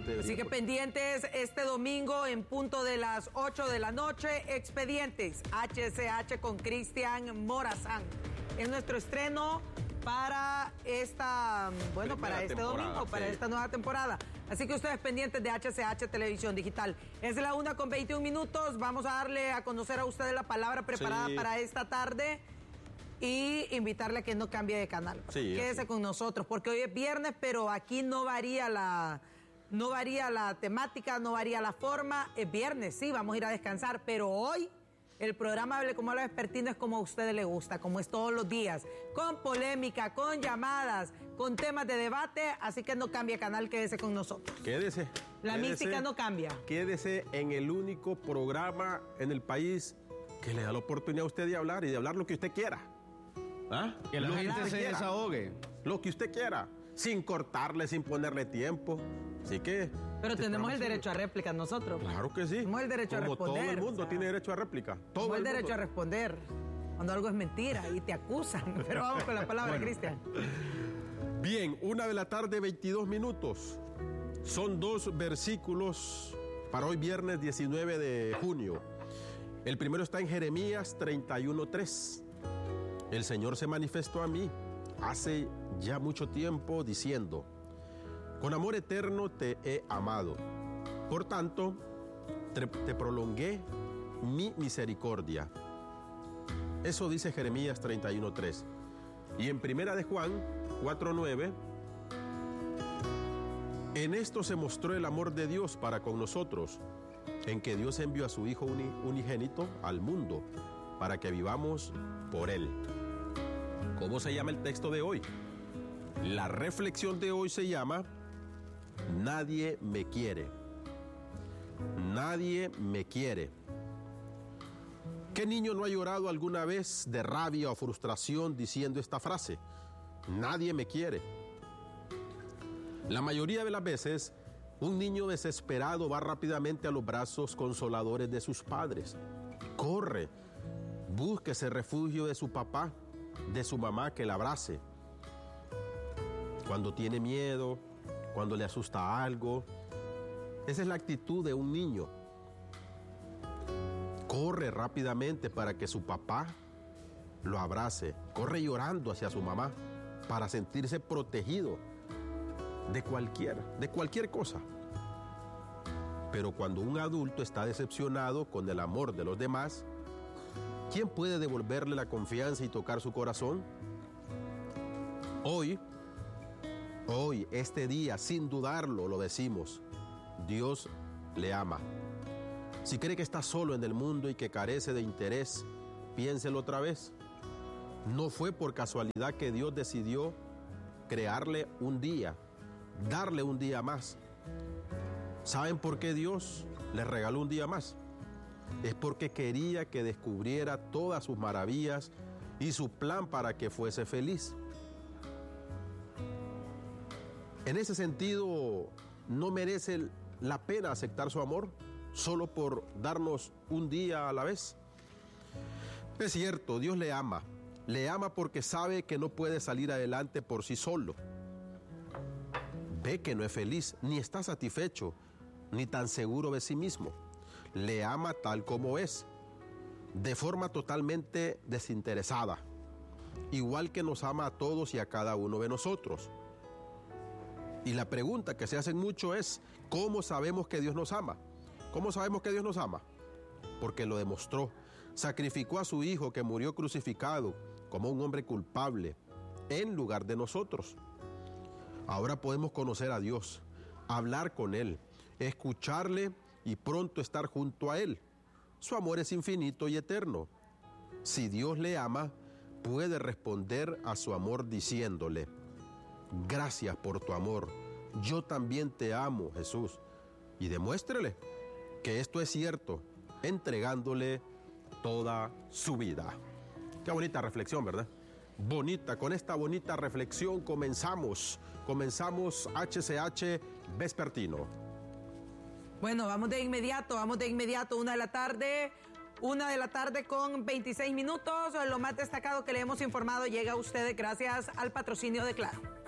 pendiente. Así que pendientes este domingo en punto de las 8 de la noche, Expedientes HCH con Cristian Morazán. Es nuestro estreno para esta, bueno, para este domingo, para esta nueva temporada. Así que ustedes pendientes de HCH Televisión Digital. Es la 1:21. Vamos a darle a conocer a ustedes la palabra preparada para esta tarde y invitarle a que no cambie de canal. Sí, quédese con nosotros, porque hoy es viernes, pero aquí no varía la temática, no varía la forma. Es viernes, sí, vamos a ir a descansar, pero hoy el programa Hable como habla Vespertino es como a ustedes les gusta, como es todos los días, con polémica, con llamadas, con temas de debate, así que no cambie canal, quédese con nosotros. Quédese. La mística no cambia. Quédese en el único programa en el país que le da la oportunidad a usted de hablar y de hablar lo que usted quiera. ¿Ah? Que la gente se desahogue. Lo que usted quiera, sin cortarle, sin ponerle tiempo. Así que... Pero tenemos el derecho a réplica nosotros. Claro que sí. Tenemos el derecho a responder. Todo el mundo tiene derecho a réplica. Tenemos el derecho a responder cuando algo es mentira y te acusan. Pero vamos con la palabra, Cristian. Bien, 1:22 p.m. Son 2 versículos para hoy viernes 19 de junio. El primero está en Jeremías 31:3. El Señor se manifestó a mí hace ya mucho tiempo diciendo: con amor eterno te he amado. Por tanto, te prolongué mi misericordia. Eso dice Jeremías 31:3. Y en primera de Juan 4:9, en esto se mostró el amor de Dios para con nosotros, en que Dios envió a su Hijo unigénito al mundo, para que vivamos por Él. ¿Cómo se llama el texto de hoy? La reflexión de hoy se llama Nadie me quiere. Nadie me quiere. ¿Qué niño no ha llorado alguna vez de rabia o frustración diciendo esta frase? Nadie me quiere. La mayoría de las veces, un niño desesperado va rápidamente a los brazos consoladores de sus padres. Corre, busca ese refugio de su papá, de su mamá que la abrace. Cuando tiene miedo, cuando le asusta algo, esa es la actitud de un niño. Corre rápidamente para que su papá lo abrace. Corre llorando hacia su mamá para sentirse protegido de cualquier cosa. Pero cuando un adulto está decepcionado con el amor de los demás, ¿quién puede devolverle la confianza y tocar su corazón? Hoy, este día, sin dudarlo, lo decimos: Dios le ama. Si cree que está solo en el mundo y que carece de interés, piénselo otra vez. No fue por casualidad que Dios decidió crearle un día, darle un día más. ¿Saben por qué Dios le regaló un día más? Es porque quería que descubriera todas sus maravillas y su plan para que fuese feliz. En ese sentido, ¿no merece la pena aceptar su amor solo por darnos un día a la vez? Es cierto, Dios le ama porque sabe que no puede salir adelante por sí solo. Ve que no es feliz, ni está satisfecho, ni tan seguro de sí mismo. Le ama tal como es, de forma totalmente desinteresada, igual que nos ama a todos y a cada uno de nosotros. Y la pregunta que se hacen mucho es: ¿cómo sabemos que Dios nos ama? ¿Cómo sabemos que Dios nos ama? Porque lo demostró. Sacrificó a su Hijo, que murió crucificado como un hombre culpable en lugar de nosotros. Ahora podemos conocer a Dios, hablar con Él, escucharle y pronto estar junto a Él. Su amor es infinito y eterno. Si Dios le ama, puede responder a su amor diciéndole: gracias por tu amor, yo también te amo, Jesús. Y demuéstrele que esto es cierto, entregándole toda su vida. Qué bonita reflexión, ¿verdad? Bonita, con esta bonita reflexión comenzamos HCH Vespertino. Bueno, vamos de inmediato, 1 de la tarde con 26 minutos. Lo más destacado que le hemos informado llega a ustedes gracias al patrocinio de Claro.